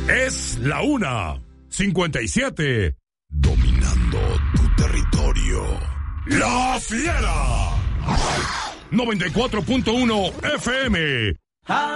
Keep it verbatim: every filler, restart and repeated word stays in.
Es la una cincuenta y siete. Dominando tu territorio. La Fiera. noventa y cuatro punto uno F M.